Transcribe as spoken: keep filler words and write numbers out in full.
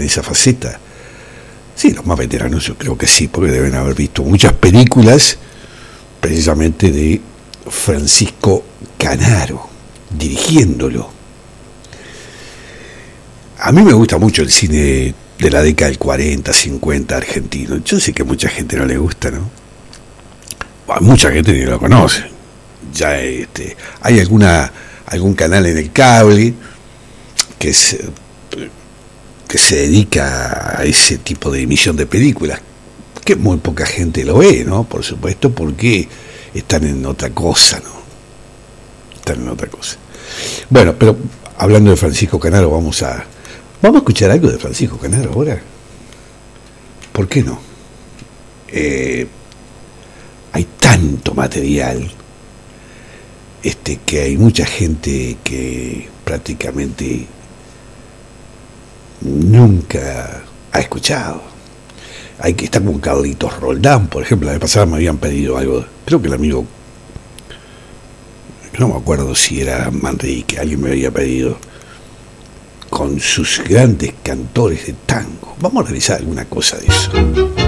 en esa faceta. Sí, los más veteranos yo creo que sí, porque deben haber visto muchas películas precisamente de Francisco Canaro, dirigiéndolo. A mí me gusta mucho el cine de la década del cuarenta, cincuenta argentino. Yo sé que a mucha gente no le gusta, ¿no? A mucha gente ni lo conoce. Ya este, hay alguna algún canal en el cable que se, que se dedica a ese tipo de emisión de películas, que muy poca gente lo ve, ¿no? Por supuesto, porque están en otra cosa, ¿no? Están en otra cosa. Bueno, pero hablando de Francisco Canaro, vamos a vamos a escuchar algo de Francisco Canaro ahora. ¿Por qué no? Eh, hay tanto material, este, que hay mucha gente que prácticamente nunca ha escuchado. Hay que estar con Carlitos Roldán, por ejemplo. La vez pasada me habían pedido algo, creo que el amigo, no me acuerdo si era Manrique, alguien me había pedido, con sus grandes cantores de tango. Vamos a revisar alguna cosa de eso.